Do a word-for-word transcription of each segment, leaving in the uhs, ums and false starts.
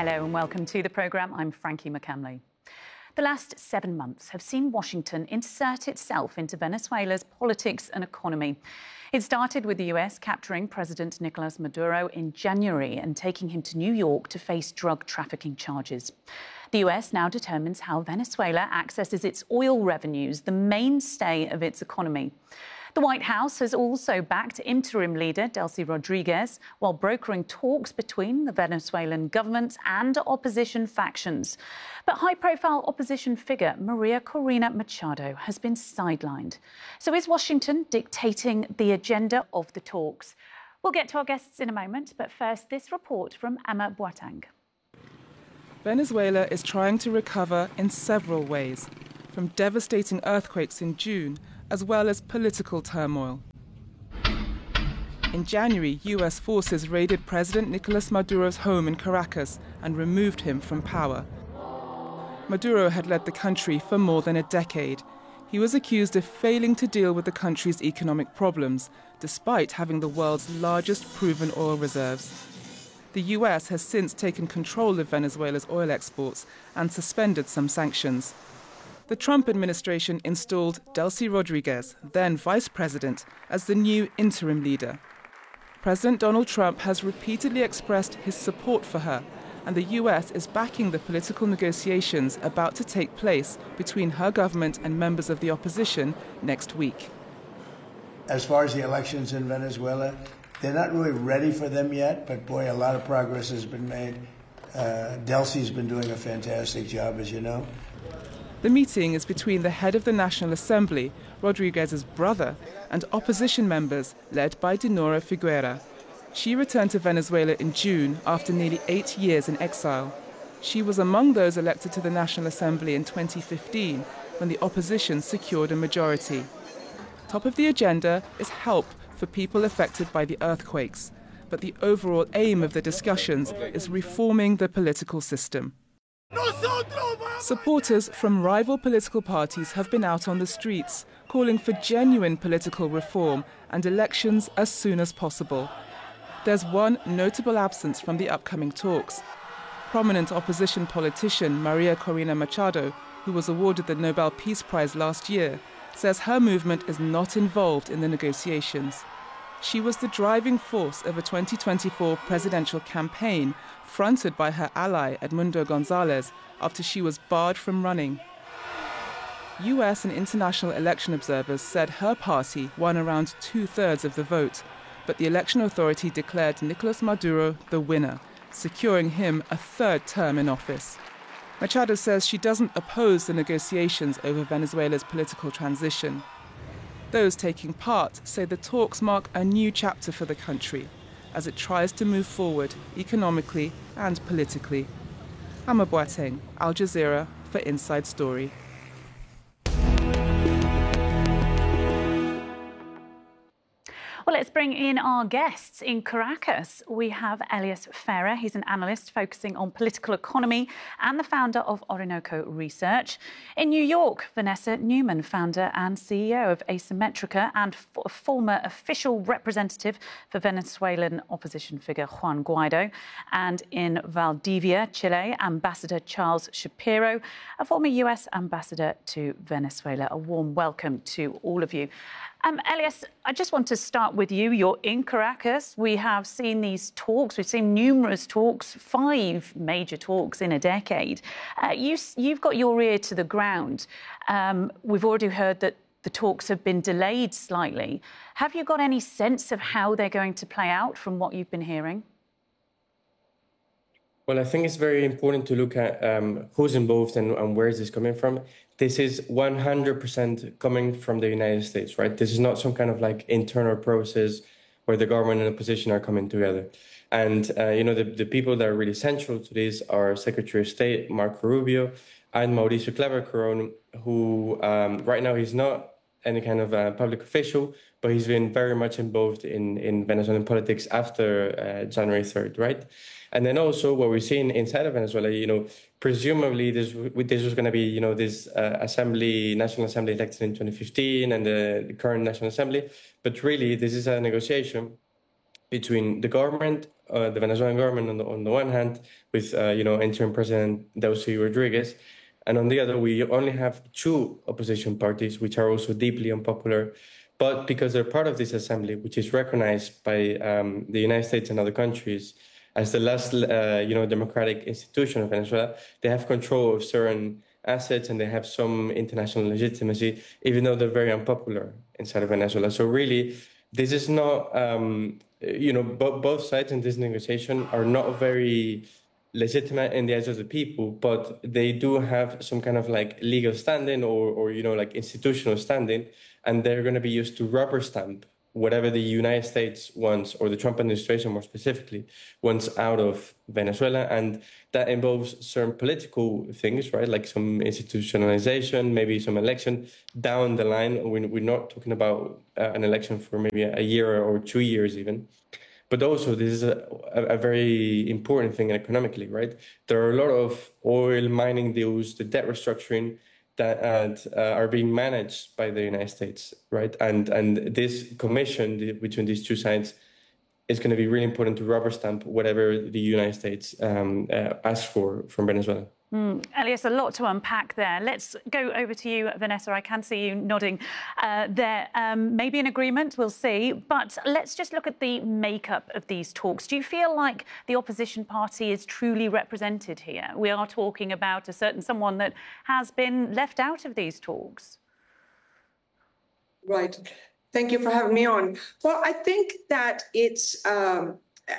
Hello and welcome to the programme. I'm Frankie McCamley. The last seven months have seen Washington insert itself into Venezuela's politics and economy. It started with the U S capturing President Nicolas Maduro in January and taking him to New York to face drug trafficking charges. The U S now determines how Venezuela accesses its oil revenues, the mainstay of its economy. The White House has also backed interim leader Delcy Rodriguez while brokering talks between the Venezuelan government and opposition factions. But high-profile opposition figure Maria Corina Machado has been sidelined. So is Washington dictating the agenda of the talks? We'll get to our guests in a moment, but first this report from Emma Boateng. Venezuela is trying to recover in several ways, from devastating earthquakes in June as well as political turmoil. In January, U S forces raided President Nicolas Maduro's home in Caracas and removed him from power. Maduro had led the country for more than a decade. He was accused of failing to deal with the country's economic problems, despite having the world's largest proven oil reserves. The U S has since taken control of Venezuela's oil exports and suspended some sanctions. The Trump administration installed Delcy Rodriguez, then vice president, as the new interim leader. President Donald Trump has repeatedly expressed his support for her, and the U S is backing the political negotiations about to take place between her government and members of the opposition next week. As far as the elections in Venezuela, they're not really ready for them yet, but boy, a lot of progress has been made. Uh, Delcy's been doing a fantastic job, as you know. The meeting is between the head of the National Assembly, Rodriguez's brother, and opposition members led by Dinora Figuera. She returned to Venezuela in June after nearly eight years in exile. She was among those elected to the National Assembly in twenty fifteen, when the opposition secured a majority. Top of the agenda is help for people affected by the earthquakes, but the overall aim of the discussions is reforming the political system. Supporters from rival political parties have been out on the streets, calling for genuine political reform and elections as soon as possible. There's one notable absence from the upcoming talks. Prominent opposition politician Maria Corina Machado, who was awarded the Nobel Peace Prize last year, says her movement is not involved in the negotiations. She was the driving force of a twenty twenty-four presidential campaign fronted by her ally Edmundo Gonzalez after she was barred from running. U S and international election observers said her party won around two-thirds of the vote, but the election authority declared Nicolas Maduro the winner, securing him a third term in office. Machado says she doesn't oppose the negotiations over Venezuela's political transition. Those taking part say the talks mark a new chapter for the country as it tries to move forward economically and politically. Emma Boateng, Al Jazeera for Inside Story. Well, let's bring in our guests. In Caracas, we have Elias Ferrer. He's an analyst focusing on political economy and the founder of Orinoco Research. In New York, Vanessa Newman, founder and C E O of Asymmetrica and f- former official representative for Venezuelan opposition figure Juan Guaido. And in Valdivia, Chile, Ambassador Charles Shapiro, a former U S ambassador to Venezuela. A warm welcome to all of you. Um, Elias, I just want to start with you. You're in Caracas. We have seen these talks. We've seen numerous talks, five major talks in a decade. Uh, you, you've got your ear to the ground. Um, we've already heard that the talks have been delayed slightly. Have you got any sense of how they're going to play out from what you've been hearing? Well, I think it's very important to look at um, who's involved and, and where is this coming from. This is one hundred percent coming from the United States, right? This is not some kind of like internal process where the government and opposition are coming together. And, uh, you know, the, the people that are really central to this are Secretary of State Marco Rubio and Mauricio Claver-Carón, who um, right now he's not any kind of uh, public official, but he's been very much involved in, in Venezuelan politics after uh, January third, right? And then also what we're seeing inside of Venezuela, you know, presumably this this was going to be, you know, this uh, assembly, National Assembly elected in twenty fifteen and the, the current National Assembly. But really, this is a negotiation between the government uh, the Venezuelan government on the, on the one hand, with uh, you know interim President Delcy Rodriguez, and on the other, we only have two opposition parties, which are also deeply unpopular. But because they're part of this assembly, which is recognized by um, the United States and other countries as the last, uh, you know, democratic institution of Venezuela, they have control of certain assets and they have some international legitimacy, even though they're very unpopular inside of Venezuela. So really, this is not, um, you know, bo- both sides in this negotiation are not very legitimate in the eyes of the people, but they do have some kind of like legal standing or, or you know, like institutional standing, and they're going to be used to rubber stamp whatever the United States wants, or the Trump administration more specifically, wants out of Venezuela. And that involves certain political things, right? Like some institutionalization, maybe some election down the line. We're not talking about uh, an election for maybe a year or two years even. But also, this is a, a very important thing economically, right? There are a lot of oil mining deals, the debt restructuring that uh, are being managed by the United States, right? And and this commission the, between these two sides is going to be really important to rubber stamp whatever the United States um, uh, asks for from Venezuela. Mm. Elias, a lot to unpack there. Let's go over to you, Vanessa. I can see you nodding uh, there. Um, maybe an agreement, we'll see. But let's just look at the makeup of these talks. Do you feel like the opposition party is truly represented here? We are talking about a certain someone that has been left out of these talks. Right. Thank you for having me on. Well, I think that it's... Um,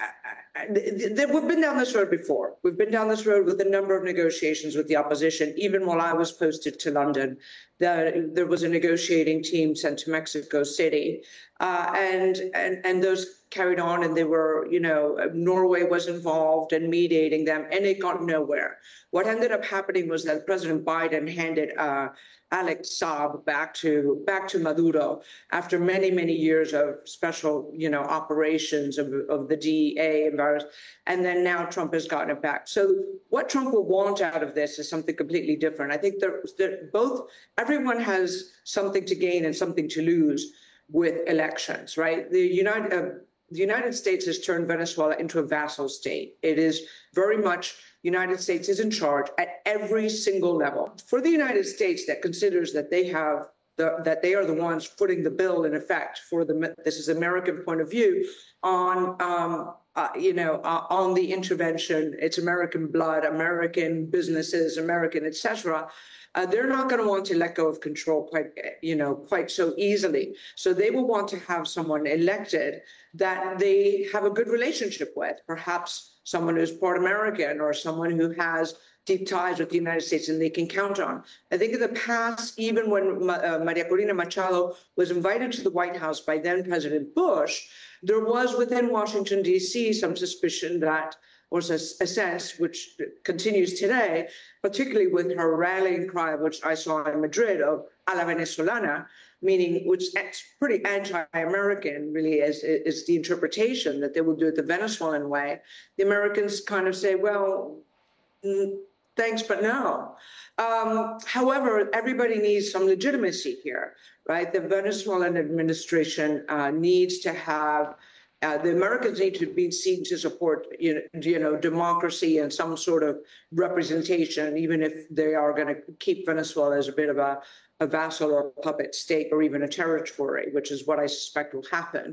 We've been down this road before. We've been down this road with a number of negotiations with the opposition. Even while I was posted to London, the, there was a negotiating team sent to Mexico City, uh, and, and and those carried on. And they were, you know, Norway was involved in mediating them, and it got nowhere. What ended up happening was that President Biden handed uh, Alex Saab back to back to Maduro after many, many years of special, you know, operations of, of the D E A and virus, and then now Trump has gotten it back. So what Trump will want out of this is something completely different. I think that both everyone has something to gain and something to lose with elections, right? The United uh, the United States has turned Venezuela into a vassal state. It is very much United States is in charge at every single level. For the United States that considers that they have the, that they are the ones putting the bill in effect for the, this is American point of view on, um, uh, you know, uh, on the intervention, it's American blood, American businesses, American, et cetera. Uh, they're not going to want to let go of control quite, you know, quite so easily. So they will want to have someone elected that they have a good relationship with, perhaps someone who's part American or someone who has deep ties with the United States and they can count on. I think in the past, even when uh, Maria Corina Machado was invited to the White House by then President Bush, there was within Washington, D C some suspicion that, or a sense, which continues today, particularly with her rallying cry, which I saw in Madrid, of a la Venezolana, meaning which is pretty anti-American, really, is, is the interpretation that they will do it the Venezuelan way. The Americans kind of say, well, mm, thanks, but no. Um, however, everybody needs some legitimacy here, right? The Venezuelan administration uh, needs to have Uh, the Americans need to be seen to support, you know, you know, democracy and some sort of representation, even if they are going to keep Venezuela as a bit of a, a vassal or a puppet state or even a territory, which is what I suspect will happen.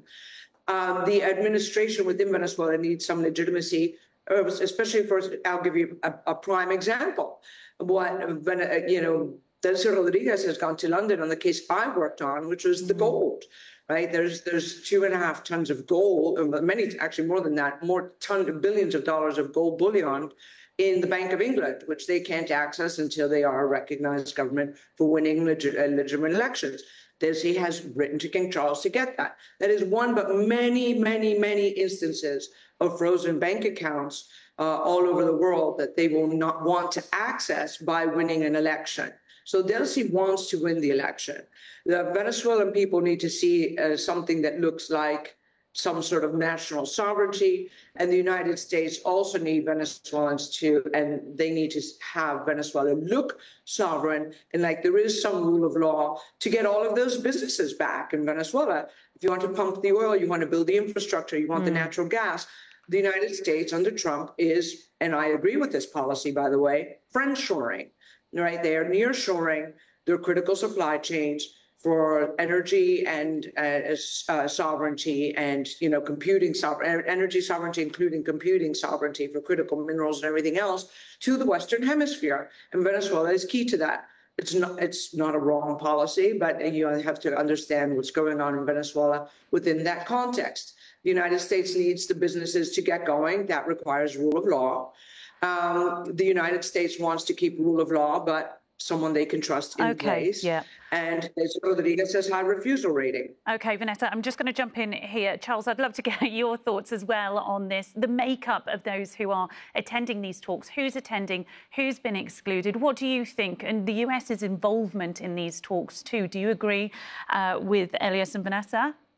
Um, the administration within Venezuela needs some legitimacy, uh, especially for, I'll give you a, a prime example. What, you know, Delcy Rodriguez has gone to London on the case I worked on, which was the gold. Right, there's there's two and a half tons of gold, many actually more than that, more tons of billions of dollars of gold bullion in the Bank of England, which they can't access until they are a recognized government for winning legit, uh, legitimate elections. Delcy has written to King Charles to get that. That is one, but many, many, many instances of frozen bank accounts uh, all over the world that they will not want to access by winning an election. So Delcy wants to win the election. The Venezuelan people need to see uh, something that looks like some sort of national sovereignty, and the United States also need Venezuelans to, and they need to have Venezuela look sovereign, and like there is some rule of law to get all of those businesses back in Venezuela. If you want to pump the oil, you want to build the infrastructure, you want mm. the natural gas, the United States under Trump is, and I agree with this policy, by the way, friendshoring, right? They are nearshoring their critical supply chains for energy and uh, uh, sovereignty and, you know, computing sovereignty, energy sovereignty, including computing sovereignty for critical minerals and everything else to the Western Hemisphere. And Venezuela is key to that. It's not, it's not a wrong policy, but you have to understand what's going on in Venezuela within that context. The United States needs the businesses to get going. That requires rule of law. Um, the United States wants to keep rule of law, but someone they can trust in okay, place. Yeah. And as Rodriguez says, high refusal rating. OK, Vanessa, I'm just going to jump in here. Charles, I'd love to get your thoughts as well on this. The makeup of those who are attending these talks, who's attending, who's been excluded. What do you think? And the U S's involvement in these talks too. Do you agree uh, with Elias and Vanessa?